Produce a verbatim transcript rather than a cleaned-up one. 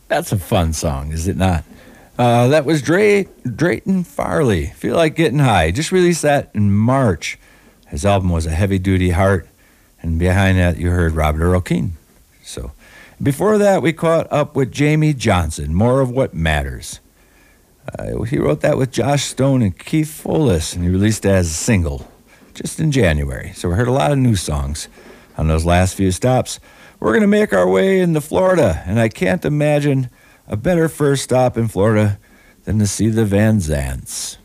That's a fun song, is it not? Uh, that was Dre, Drayton Farley. Feel Like Getting High. Just released that in March. His album was A Heavy Duty Heart. And behind that, you heard Robert Earl Keen. So, before that, we caught up with Jamey Johnson, More of What Matters. Uh, he wrote that with Josh Stone and Keith Follis, and he released it as a single just in January. So we heard a lot of new songs on those last few stops. We're going to make our way into Florida, and I can't imagine a better first stop in Florida than to see the Van Zants.